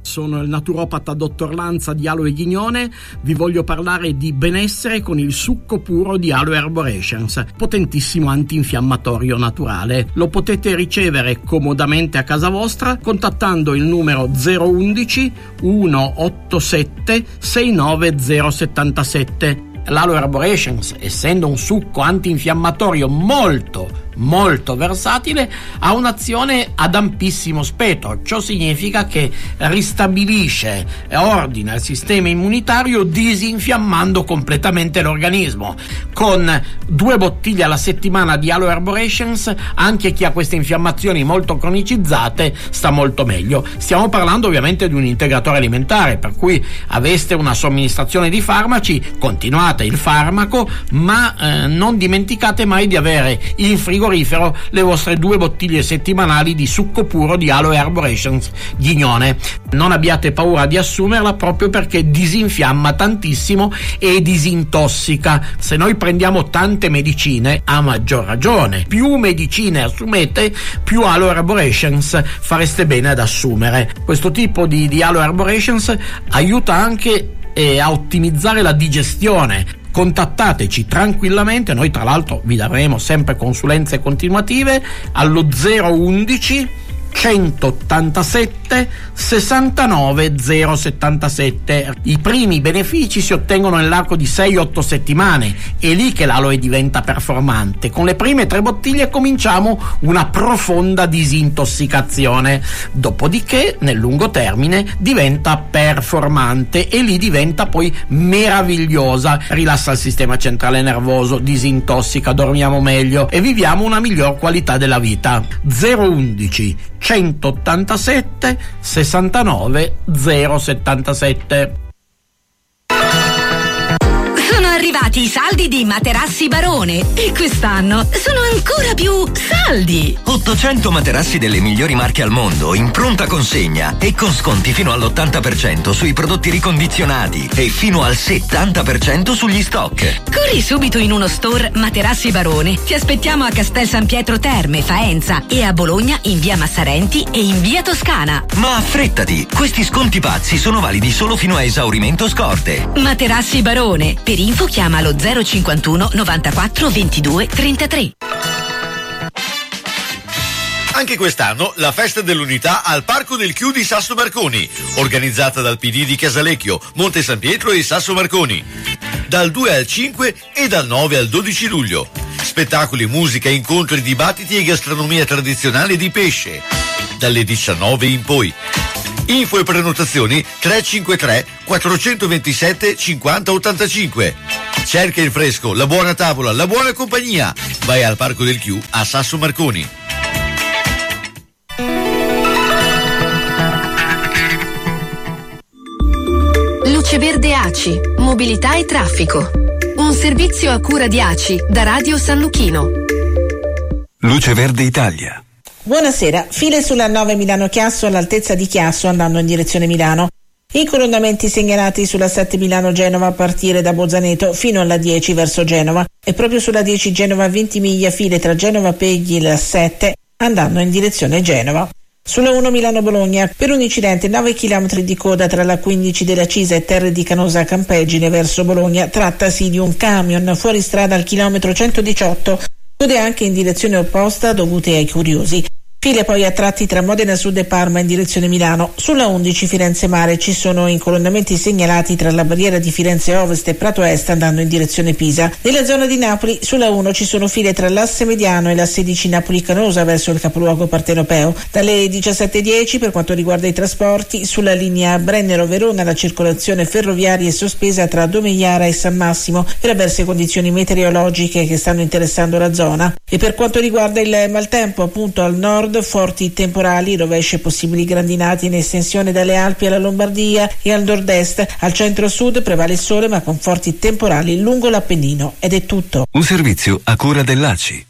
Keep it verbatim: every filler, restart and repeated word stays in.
Sono il naturopata dottor Lanza di Aloe Ghignone. Vi voglio parlare di benessere con il succo puro di Aloe Arborescens, potentissimo antinfiammatorio naturale. Lo potete ricevere comodamente a casa vostra contattando il numero zero undici centottantasette sessantanove zero settantasette. L'Aloe Arborescens, essendo un succo antinfiammatorio molto molto versatile, ha un'azione ad ampissimo spettro. Ciò significa che ristabilisce e ordina il sistema immunitario disinfiammando completamente l'organismo. Con due bottiglie alla settimana di Aloe Arborescens, anche chi ha queste infiammazioni molto cronicizzate sta molto meglio. Stiamo parlando ovviamente di un integratore alimentare, per cui aveste una somministrazione di farmaci, continuate il farmaco, ma eh, non dimenticate mai di avere in frigo le vostre due bottiglie settimanali di succo puro di Aloe Arborescens Ghignone. Non abbiate paura di assumerla, proprio perché disinfiamma tantissimo e disintossica. Se noi prendiamo tante medicine, a maggior ragione, più medicine assumete, più Aloe Arborescens fareste bene ad assumere. Questo tipo di, di Aloe Arborescens aiuta anche eh, a ottimizzare la digestione. Contattateci tranquillamente, noi tra l'altro vi daremo sempre consulenze continuative allo zero undici centottantasette sessantanove zero settantasette. I primi benefici si ottengono nell'arco di sei otto settimane, è lì che l'aloe diventa performante. Con le prime tre bottiglie cominciamo una profonda disintossicazione, dopodiché nel lungo termine diventa performante e lì diventa poi meravigliosa, rilassa il sistema centrale nervoso, disintossica, dormiamo meglio e viviamo una miglior qualità della vita. zero undici centottantasette sessantanove zero settantasette. Sono arrivati i saldi di Materassi Barone e quest'anno sono ancora più saldi. ottocento materassi delle migliori marche al mondo in pronta consegna e con sconti fino all'ottanta per cento sui prodotti ricondizionati e fino al settanta per cento sugli stock. Corri subito in uno store Materassi Barone. Ti aspettiamo a Castel San Pietro Terme, Faenza, e a Bologna in via Massarenti e in via Toscana. Ma affrettati, questi sconti pazzi sono validi solo fino a esaurimento scorte. Materassi Barone. Per info chiama lo zero cinquantuno novantaquattro ventidue trentatré. Anche quest'anno la festa dell'unità al Parco del Chiù di Sasso Marconi, organizzata dal P D di Casalecchio, Monte San Pietro e Sasso Marconi, dal due al cinque e dal nove al dodici luglio. Spettacoli, musica, incontri, dibattiti e gastronomia tradizionale di pesce, dalle diciannove in poi. Info e prenotazioni tre cinque tre quattrocentoventisette cinquanta ottantacinque. Cerca il fresco, la buona tavola, la buona compagnia. Vai al Parco del Chiù a Sasso Marconi. Luce Verde A C I, mobilità e traffico. Un servizio a cura di A C I da Radio San Luchino. Luce Verde Italia. Buonasera, file sulla nove Milano-Chiasso all'altezza di Chiasso andando in direzione Milano. Incoronamenti segnalati sulla sette Milano-Genova a partire da Bozzaneto fino alla dieci verso Genova e proprio sulla dieci Genova-Ventimiglia file tra Genova-Pegli e la sette andando in direzione Genova. Sulla uno Milano-Bologna per un incidente nove chilometri di coda tra la quindici della Cisa e Terre di Canosa Campeggine verso Bologna. Trattasi di un camion fuori strada al chilometro centodiciotto, code anche in direzione opposta dovute ai curiosi. File poi a tratti tra Modena Sud e Parma in direzione Milano. Sulla undici Firenze Mare ci sono incolonnamenti segnalati tra la barriera di Firenze Ovest e Prato Est andando in direzione Pisa. Nella zona di Napoli sulla uno ci sono file tra l'asse mediano e la sedici Napoli Canosa verso il capoluogo partenopeo. Dalle diciassette e dieci per quanto riguarda i trasporti, sulla linea Brennero-Verona la circolazione ferroviaria è sospesa tra Domegliara e San Massimo per avverse condizioni meteorologiche che stanno interessando la zona. E per quanto riguarda il maltempo, appunto al nord forti temporali, rovesci e possibili grandinati in estensione dalle Alpi alla Lombardia e al nord-est. Al centro-sud prevale il sole ma con forti temporali lungo l'Appennino. Ed è tutto. Un servizio a cura dell'A C I.